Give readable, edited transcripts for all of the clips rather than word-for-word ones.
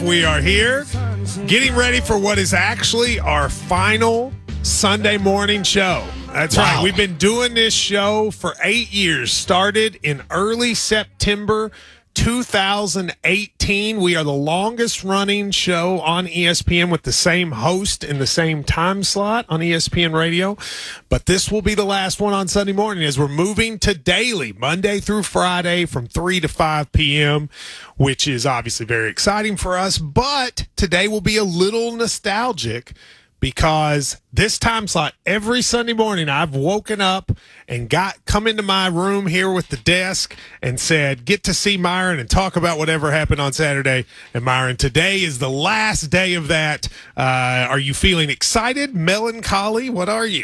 We are here getting ready for what is actually our final Sunday morning show. That's right. We've been doing this show for 8 years. Started in early September 2018. We are the longest running show on ESPN with the same host in the same time slot on ESPN Radio. But this will be the last one on Sunday morning as we're moving to daily, Monday through Friday from 3 to 5 p.m., which is obviously very exciting for us. But today will be a little nostalgic because this time slot, every Sunday morning, I've woken up and come into my room here with the desk and said, get to see Myron and talk about whatever happened on Saturday. And Myron, today is the last day of that. Are you feeling excited, melancholy? What are you?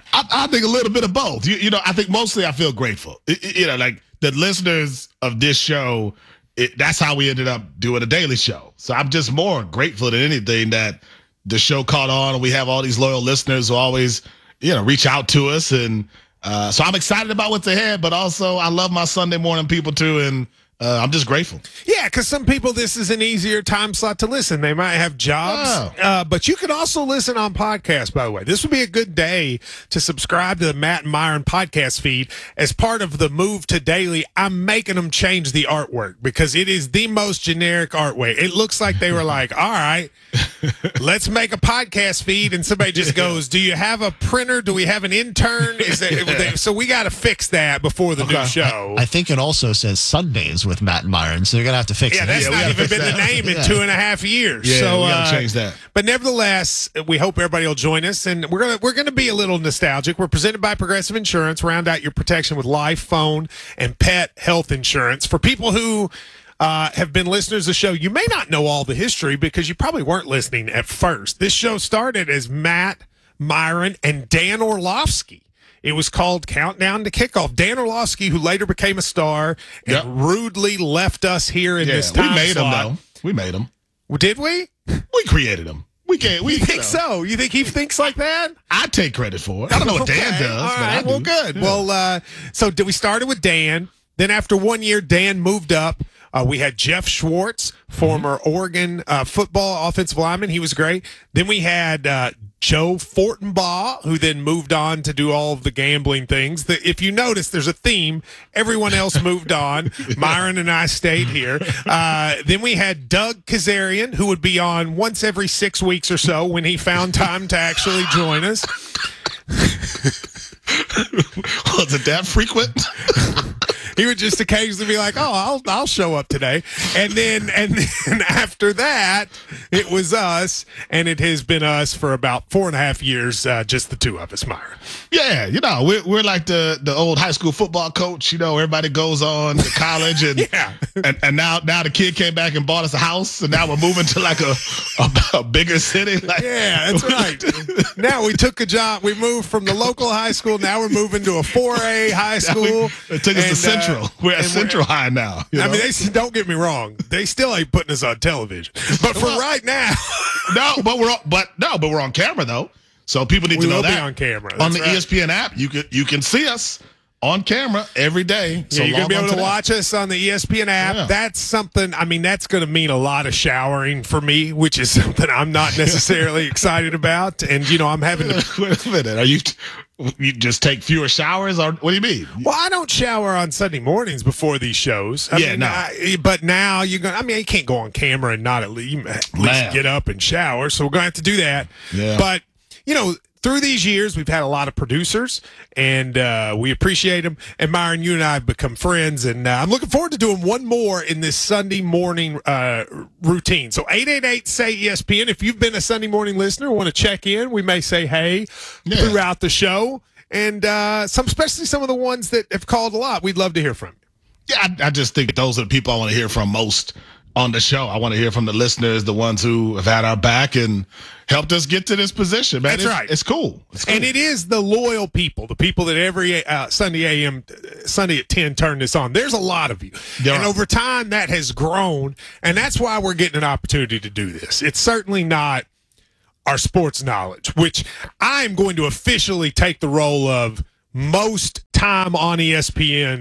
I think a little bit of both. I think mostly I feel grateful. Like the listeners of this show, that's how we ended up doing a daily show. So I'm just more grateful than anything that the show caught on, and we have all these loyal listeners who always, reach out to us. And so I'm excited about what's ahead, but also I love my Sunday morning people too, and I'm just grateful. Yeah, because some people, this is an easier time slot to listen. They might have jobs, but you can also listen on podcast, by the way. This would be a good day to subscribe to the Matt and Myron podcast feed. As part of the move to daily, I'm making them change the artwork because it is the most generic artwork. It looks like they were like, all right, let's make a podcast feed, and somebody just goes, do you have a printer? Do we have an intern? So we got to fix that before the new show. I think it also says Sundays with Matt and Myron, so you're gonna have to fix it. Yeah, that's not even been the name in 2.5 years. Yeah, so we gotta change that. But nevertheless, we hope everybody will join us, and we're gonna be a little nostalgic. We're presented by Progressive Insurance. Round out your protection with life, phone, and pet health insurance. For people who have been listeners to the show, you may not know all the history because you probably weren't listening at first. This show started as Matt, Myron, and Dan Orlovsky. It was called Countdown to Kickoff. Dan Orlovsky, who later became a star and rudely left us here in this time we made slot. him, though. We made him. Did we? We created him. We can't. You think so? You think he thinks like that? I take credit for it. I don't know what Dan does. All right. But I do. Good. Yeah. Well, so we started with Dan. Then after 1 year, Dan moved up. We had Jeff Schwartz, former Oregon football offensive lineman. He was great. Then we had Joe Fortenbaugh, who then moved on to do all of the gambling things. If you notice, there's a theme. Everyone else moved on. Myron and I stayed here. Then we had Doug Kazarian, who would be on once every 6 weeks or so when he found time to actually join us. Was it that frequent? He would just occasionally be like, "Oh, I'll show up today," and then after that, it was us, and it has been us for about 4.5 years, just the two of us, Myron. Yeah, we're like the old high school football coach. Everybody goes on to college, and and now the kid came back and bought us a house, and now we're moving to like a bigger city. Yeah, that's right. Now we took a job. We moved from the local high school. Now we're moving to a 4A high school. It took us to Central. We're at Central High now. I mean, don't get me wrong. They still ain't putting us on television. But for right now, but we're on camera though. So people need to know that. We will be on camera. On the ESPN app, you can see us on camera every day. So you're going to be able to watch us on the ESPN app. Yeah. That's something, that's going to mean a lot of showering for me, which is something I'm not necessarily excited about. And, I'm having to. Wait a minute. Are you just take fewer showers, or what do you mean? Well, I don't shower on Sunday mornings before these shows. But now you can't go on camera and not at least get up and shower. So we're going to have to do that. Yeah. But, through these years, we've had a lot of producers, and we appreciate them. And Myron, you and I have become friends, and I'm looking forward to doing one more in this Sunday morning routine. So 888-SAY-ESPN. If you've been a Sunday morning listener, want to check in, we may say hey throughout the show. And especially some of the ones that have called a lot, we'd love to hear from you. Yeah, I just think those are the people I want to hear from most on the show. I want to hear from the listeners, the ones who have had our back and helped us get to this position, man. That's right. It's cool. And it is the loyal people, the people that every Sunday at 10 turn this on. There's a lot of you. Over time, that has grown, and that's why we're getting an opportunity to do this. It's certainly not our sports knowledge, which I'm going to officially take the role of most time on ESPN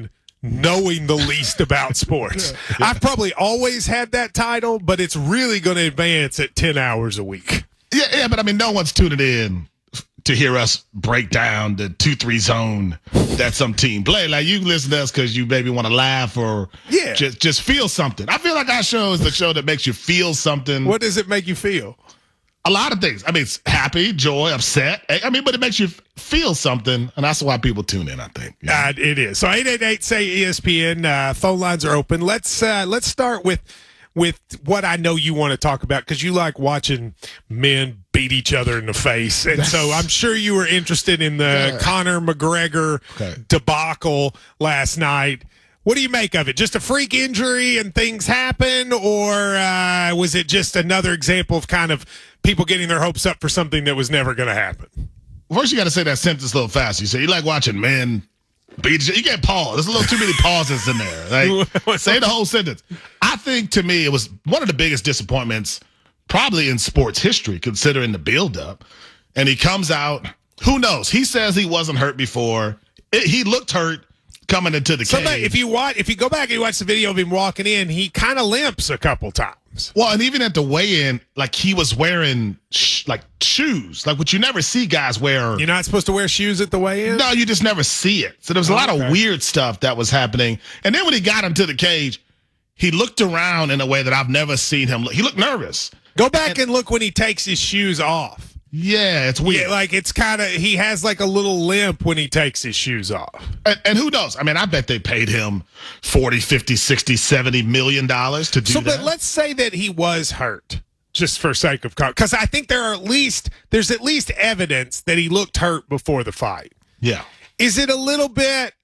knowing the least about sports. I've probably always had that title, but it's really going to advance at 10 hours a week. Yeah, but I mean, no one's tuning in to hear us break down the 2-3 zone that some team play. Like, you listen to us because you maybe want to laugh or just feel something. I feel like our show is the show that makes you feel something. What does it make you feel? A lot of things. I mean, it's happy, joy, upset. I mean, but it makes you feel something, and that's why people tune in, I think. Yeah. It is. So 888-SAY-ESPN. Phone lines are open. Let's start with what I know you want to talk about, because you like watching men beat each other in the face. And so I'm sure you were interested in the Conor McGregor debacle last night. What do you make of it? Just a freak injury and things happen, or was it just another example of kind of people getting their hopes up for something that was never going to happen? First, you got to say that sentence a little fast. You say you like watching men beat each other. You can't pause. There's a little too many pauses in there. Like, say the whole sentence. I think, to me, it was one of the biggest disappointments probably in sports history, considering the buildup. And he comes out. Who knows? He says he wasn't hurt before. He looked hurt coming into the cage. If you go back and you watch the video of him walking in, he kind of limps a couple times. Well, and even at the weigh-in, like, he was wearing shoes, like what you never see guys wear. You're not supposed to wear shoes at the weigh-in? No, you just never see it. So there was a lot of weird stuff that was happening. And then when he got into the cage, he looked around in a way that I've never seen him look. He looked nervous. Go back and look when he takes his shoes off. Yeah, it's weird. Yeah, like, it's kind of, he has like a little limp when he takes his shoes off. And who knows? I mean, I bet they paid him $40, $50, $60, $70 million to do that. But let's say that he was hurt, just for sake of, because I think there's at least evidence that he looked hurt before the fight. Yeah. Is it a little bit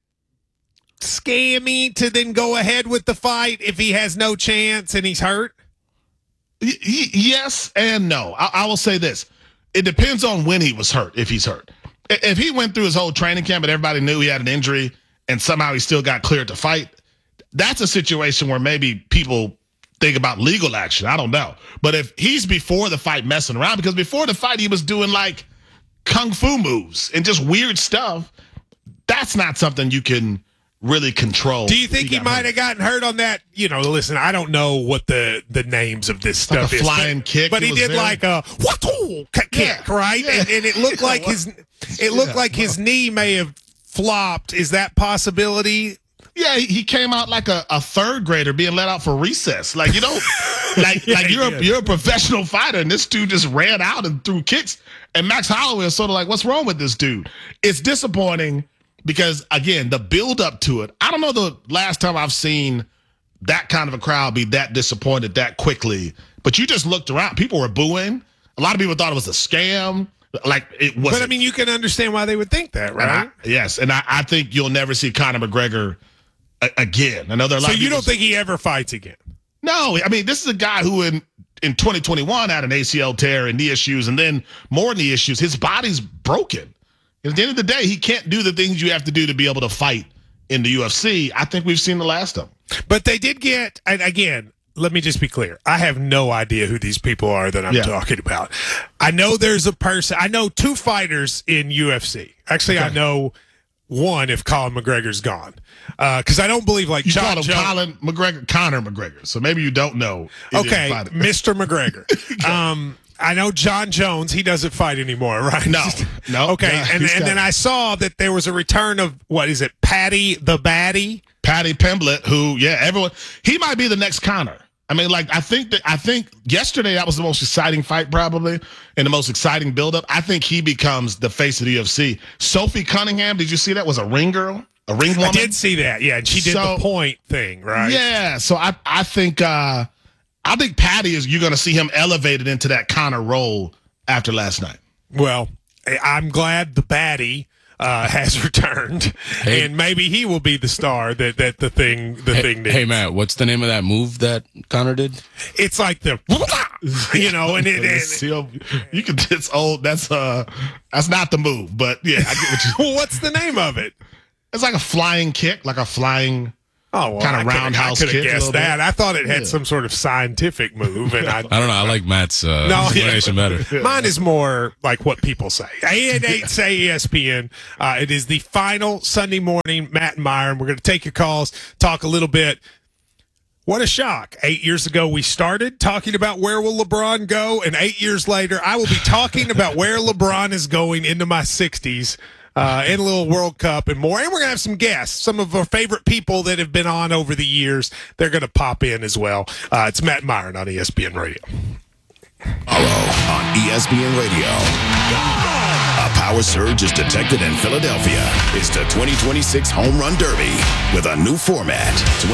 scammy to then go ahead with the fight if he has no chance and he's hurt? Yes and no. I will say this. It depends on when he was hurt, if he's hurt. If he went through his whole training camp and everybody knew he had an injury and somehow he still got cleared to fight, that's a situation where maybe people think about legal action. I don't know. But if he's before the fight messing around, because before the fight he was doing like kung fu moves and just weird stuff, that's not something you can really control. Do you think he might have gotten hurt on that? You know, listen, I don't know what the names of this stuff is. Flying kick. But he did like a kick, right? Yeah. And it looked like his knee may have flopped. Is that possibility? Yeah, he came out like a third grader being let out for recess. Like, you don't you're a professional fighter, and this dude just ran out and threw kicks. And Max Holloway is sort of like, what's wrong with this dude? It's disappointing. Because, again, the build-up to it, I don't know the last time I've seen that kind of a crowd be that disappointed that quickly. But you just looked around. People were booing. A lot of people thought it was a scam. Like, it wasn't. But, I mean, you can understand why they would think that, right? And I think you'll never see Conor McGregor again. I know there are a lot of you don't think he ever fights again? No. I mean, this is a guy who in 2021 had an ACL tear and knee issues, and then more knee issues. His body's broken. At the end of the day, he can't do the things you have to do to be able to fight in the UFC. I think we've seen the last of them. But they did get, and again, let me just be clear. I have no idea who these people are that I'm talking about. I know there's a person. I know two fighters in UFC. Actually, I know one if Colin McGregor's gone. Because I don't believe like you call him Conor McGregor. So maybe you don't know. Okay, Mr. McGregor. I know John Jones. He doesn't fight anymore, right? No. Okay, and then I saw that there was a return of, what is it, Paddy the Baddy? Paddy Pimblett, who, everyone, he might be the next Conor. I mean, like, I think yesterday that was the most exciting fight probably, and the most exciting buildup. I think he becomes the face of the UFC. Sophie Cunningham, did you see that? Was a ring girl, a ring woman? I did see that, yeah, and she did the point thing, right? Yeah, so I think Paddy you're going to see him elevated into that Conor role after last night. Well, I'm glad the baddie has returned, and maybe he will be the star that the thing needs. Hey, Matt, what's the name of that move that Conor did? It's like the, and you can. It's old. That's not the move, but yeah, I get what you. Well, what's the name of it? It's like a flying kick, like a flying. Oh, well, Kinda I coulda- roundhouse I could kick have a guessed little bit. that. I thought it had Yeah. some sort of scientific move, and I don't know. I like Matt's explanation better. Mine is more like what people say. 888 say ESPN. It is the final Sunday morning, Matt and Myron. We're going to take your calls, talk a little bit. What a shock. 8 years ago, we started talking about where will LeBron go, and 8 years later, I will be talking about where LeBron is going into my 60s. And a little World Cup and more. And we're going to have some guests, some of our favorite people that have been on over the years. They're going to pop in as well. It's Matt Myron on ESPN Radio. Tomorrow on ESPN Radio. A power surge is detected in Philadelphia. It's the 2026 Home Run Derby with a new format.